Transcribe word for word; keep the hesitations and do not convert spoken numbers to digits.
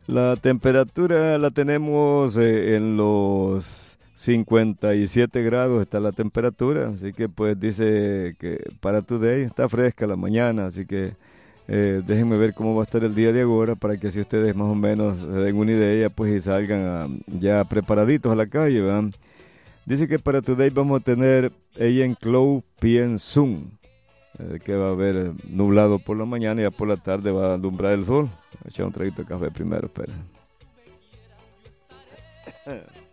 La temperatura la tenemos eh, en los cincuenta y siete grados, está la temperatura, así que pues dice que para today está fresca la mañana, así que eh, déjenme ver cómo va a estar el día de ahora para que así ustedes más o menos se den una idea pues y salgan a- ya preparaditos a la calle, ¿verdad? Dice que para today vamos a tener ella en Cloud Pien Zoom, eh, que va a haber eh, nublado por la mañana y ya por la tarde va a alumbrar el sol. Voy a echar un traguito de café primero, espera.